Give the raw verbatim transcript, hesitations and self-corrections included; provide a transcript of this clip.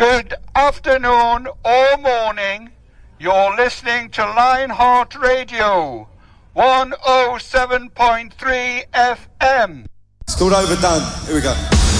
Good afternoon or morning. You're listening to Lionheart Radio, one oh seven point three F M. It's called Overdone. Here we go.